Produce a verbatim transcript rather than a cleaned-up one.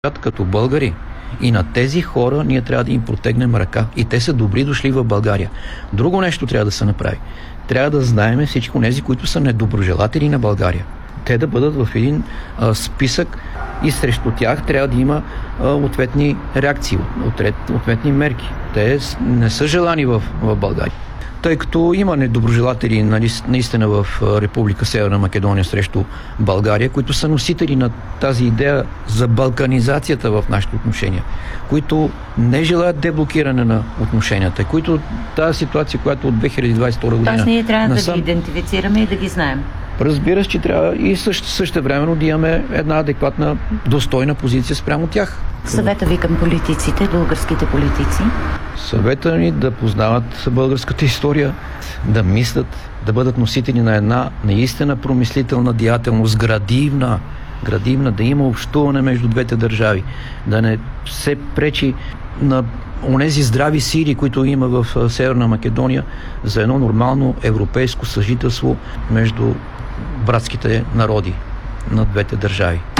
като българи. И на тези хора ние трябва да им протегнем ръка. И те са добри дошли в България. Друго нещо трябва да се направи. Трябва да знаем всички тези, които са недоброжелатели на България. Те да бъдат в един а, списък и срещу тях трябва да има а, ответни реакции, отред, ответни мерки. Те не са желани в, в България. Тъй като има недоброжелатели наистина в Република Северна Македония срещу България, които са носители на тази идея за балканизацията в нашите отношения, които не желаят деблокиране на отношенията, които тази ситуация, която от две хиляди двадесет и втора година... Тоест ние трябва насам... да ги идентифицираме и да ги знаем. Разбира се, че трябва и също, също времено да имаме една адекватна, достойна позиция спрямо тях. Съвета ви към политиците, българските политици? Съвета ни да познават българската история, да мислят, да бъдат носители на една наистина промислителна деятелност, градивна, градивна, да има общуване между двете държави, да не се пречи на онези здрави сили, които има в Северна Македония, за едно нормално европейско съжителство между братските народи на двете държави.